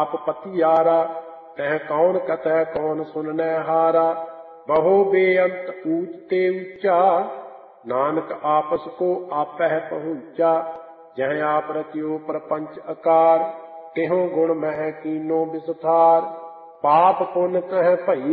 आप पतियारा। तह कौन कतह कौन सुनने हारा। बहो बेअंत ऊंचते ऊंचा। नानक आपस को आपह पहुंचा। जह आप रचियो प्रपंच आकार। तिहों गुण मह कीनो विस्तार। पाप पुण्य कह भई